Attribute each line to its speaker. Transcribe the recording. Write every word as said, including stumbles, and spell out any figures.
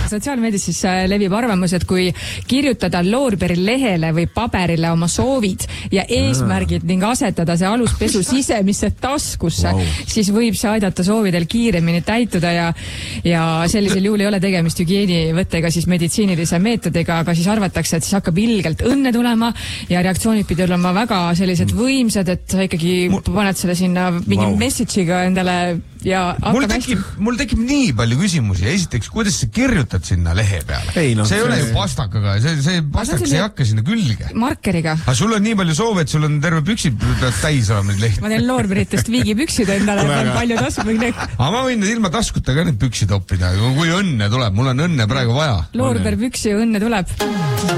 Speaker 1: sotsiaalmeedias siis levib arvamus, et kui kirjutada loorberilehele või paberile oma soovid ja eesmärgid ning asetada see aluspesu sisemisse taskusse, wow. siis võib see aidata soovidel kiiremini täituda ja, ja sellisel juhul ei ole tegemist hügieenivõttega siis meditsiinilise meetodiga, aga siis arvatakse, et siis hakkab ilgelt õnne tulema ja reaktsioonid pidi olema väga sellised võimsad, et sa ikkagi mul... paned selle sinna mingi wow. message'iga endale ja
Speaker 2: mul tekib, hästi... mul tekib nii palju küsimusi. Esiteks, kuidas sa kirjutad sinna lehe peale? Ei, no, see ei see... ole ju pastakaga, see, see pastakas ei hakka sinna külge.
Speaker 1: Markeriga.
Speaker 2: Aga sul on nii palju soove, et sul on terve püksid täis olema neid lehti.
Speaker 1: Ma teen loorberitest viigipüksid endale, et on palju tasku.
Speaker 2: Aga ma võin ilma taskuta ka need püksid oppida, kui õnne tuleb. Mul on õnne praegu vaja.
Speaker 1: Loorberpüksi õnne tuleb.